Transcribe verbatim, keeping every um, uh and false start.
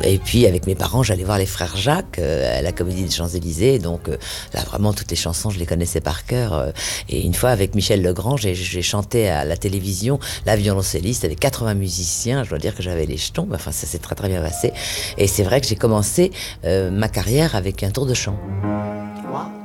Et puis avec mes parents, j'allais voir les frères Jacques euh, à la Comédie des Champs-Élysées. Donc euh, là, vraiment, toutes les chansons, je les connaissais par cœur. Euh, et une fois, avec Michel Legrand, j'ai, j'ai chanté à la télévision La violoncelliste avec quatre-vingts musiciens. Je dois dire que j'avais les jetons. Enfin, ça s'est très très bien passé. Et c'est vrai que j'ai commencé euh, ma carrière avec un tour de chant.